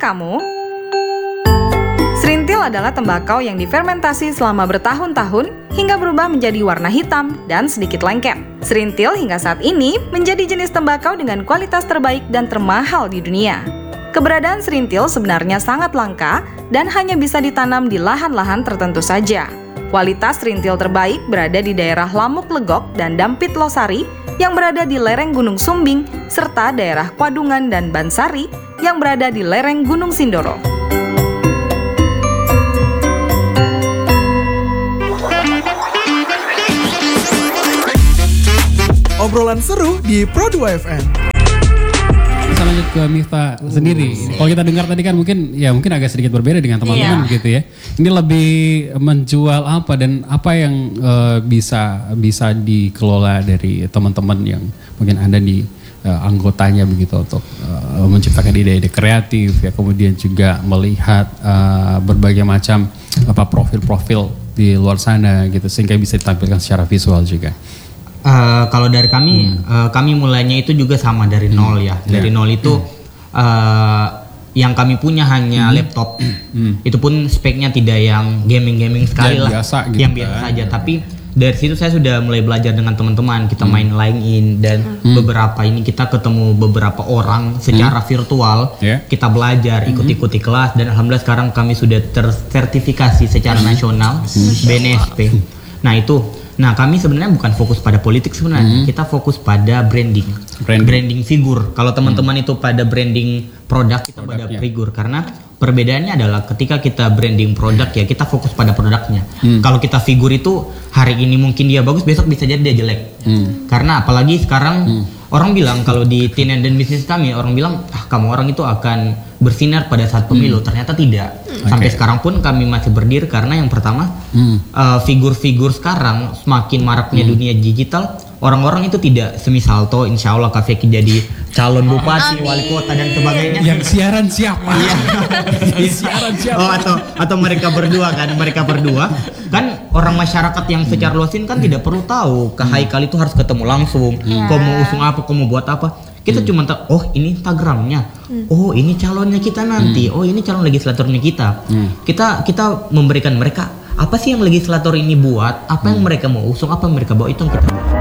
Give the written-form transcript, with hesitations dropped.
kamu? Serintil adalah tembakau yang difermentasi selama bertahun-tahun hingga berubah menjadi warna hitam dan sedikit lengket. Serintil hingga saat ini menjadi jenis tembakau dengan kualitas terbaik dan termahal di dunia. Keberadaan serintil sebenarnya sangat langka dan hanya bisa ditanam di lahan-lahan tertentu saja. Kualitas serintil terbaik berada di daerah Lamuk Legok dan Dampit Losari yang berada di lereng Gunung Sumbing, serta daerah Kwadungan dan Bansari yang berada di lereng Gunung Sindoro. Obrolan seru di Pro2 FM. Kita lanjut ke Miftah sendiri. Kalau kita dengar tadi kan mungkin agak sedikit berbeda dengan teman-teman gitu ya. Ini lebih menjual apa dan apa yang bisa dikelola dari teman-teman yang mungkin Anda di anggotanya begitu untuk menciptakan ide-ide kreatif ya, kemudian juga melihat berbagai macam profil-profil di luar sana gitu sehingga bisa ditampilkan secara visual juga. Kalau dari kami mulainya itu juga sama dari nol ya. Dari nol itu yang kami punya hanya laptop. Itu pun speknya tidak yang gaming sekali lah, biasa gitu yang biasa saja. Tapi dari situ saya sudah mulai belajar dengan teman-teman. Kita main line-in dan beberapa ini kita ketemu beberapa orang secara virtual. Kita belajar, ikuti kelas dan alhamdulillah sekarang kami sudah tersertifikasi secara nasional BNSP. Nah kami sebenarnya bukan fokus pada politik sebenarnya, kita fokus pada branding figur. Kalau teman-teman itu pada branding produk, kita pada figur. Karena perbedaannya adalah ketika kita branding produk ya kita fokus pada produknya. Kalau kita figur itu hari ini mungkin dia bagus, besok bisa jadi dia jelek. Karena apalagi sekarang orang bilang kalau di teen dan bisnis kami, orang bilang kamu orang itu akan bersinar pada saat pemilu. Ternyata tidak. Sampai sekarang pun kami masih berdiri karena yang pertama figur-figur sekarang semakin maraknya dunia digital. Orang-orang itu tidak semisal toh insya Allah Kak Feki jadi calon bupati, wali kota dan sebagainya. Yang siaran siapa? Siaran siapa? Atau mereka berdua kan orang masyarakat yang secara luasin kan tidak perlu tahu Kak Haikal itu harus ketemu langsung. Kau mau usung apa, kau mau buat apa? Kita cuma tahu, oh ini Instagramnya, oh ini calonnya kita nanti, oh ini calon legislatornya kita. Kita memberikan mereka apa sih yang legislator ini buat, apa yang mereka mau usung, apa yang mereka bawa, itu yang kita buat.